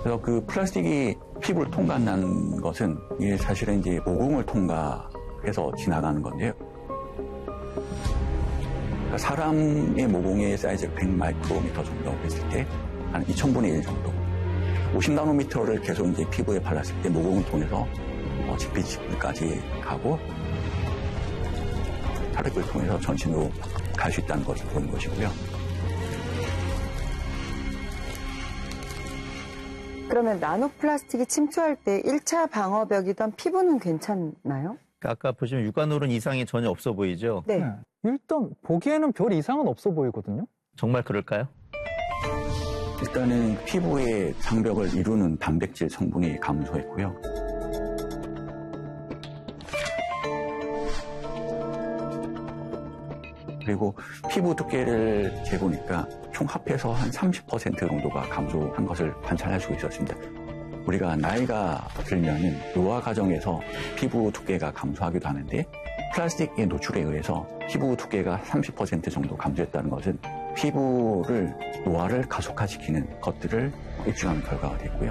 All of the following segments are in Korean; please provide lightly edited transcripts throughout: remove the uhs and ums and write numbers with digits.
그래서 그 플라스틱이 피부를 통과한다는 것은 이게 사실은 이제 모공을 통과해서 지나가는 건데요. 그러니까 사람의 모공의 사이즈가 100마이크로미터 정도라고 했을 때 한 2000분의 1 정도. 50나노미터를 계속 이제 피부에 발랐을 때 모공을 통해서 진피층까지 가고 혈액을 통해서 전신으로 갈 수 있다는 것을 보는 것이고요. 그러면 나노플라스틱이 침투할 때 1차 방어벽이던 피부는 괜찮나요? 아까 보시면 육안으로는 이상이 전혀 없어 보이죠? 네. 일단 보기에는 별 이상은 없어 보이거든요. 정말 그럴까요? 일단은 피부의 장벽을 이루는 단백질 성분이 감소했고요. 그리고 피부 두께를 재보니까 총 합해서 한 30% 정도가 감소한 것을 관찰할 수 있었습니다. 우리가 나이가 들면은 노화 과정에서 피부 두께가 감소하기도 하는데 플라스틱의 노출에 의해서 피부 두께가 30% 정도 감소했다는 것은 피부를 노화를 가속화시키는 것들을 입증한 결과가 됐고요.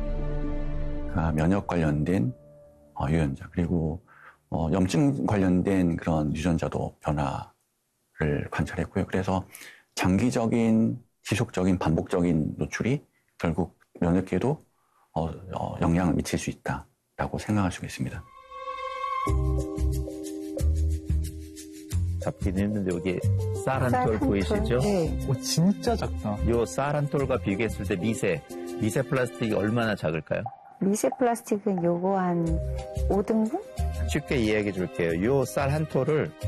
면역 관련된 유전자 그리고 염증 관련된 그런 유전자도 변화를 관찰했고요. 그래서 장기적인 지속적인 반복적인 노출이 결국 면역계에도 영향을 미칠 수 있다라고 생각할 수 있습니다. 잡기는 힘든데 여기 쌀 한 톨 보이시죠? 네. 진짜 작다. 요 쌀 한 톨과 비교했을 때 미세 플라스틱이 얼마나 작을까요? 미세 플라스틱은 요거 한 5등분? 쉽게 이야기해 줄게요. 요 쌀 한 톨을